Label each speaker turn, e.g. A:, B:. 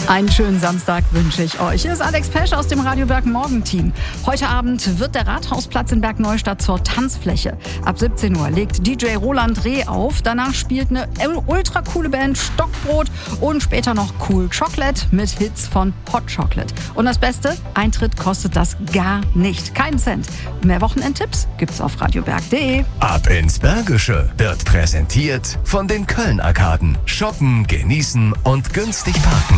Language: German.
A: Einen schönen Samstag wünsche ich euch. Hier ist Alex Pesch aus dem Radio Berg Morgenteam. Heute Abend wird der Rathausplatz in Bergneustadt zur Tanzfläche. Ab 17 Uhr legt DJ Roland Reh auf. Danach spielt eine ultra coole Band Stockbrot und später noch Cool Chocolate mit Hits von Hot Chocolate. Und das Beste, Eintritt kostet das gar nicht. Keinen Cent. Mehr Wochenendtipps gibt's auf radioberg.de.
B: Ab ins Bergische wird präsentiert von den Köln-Arkaden. Shoppen, genießen und günstig parken.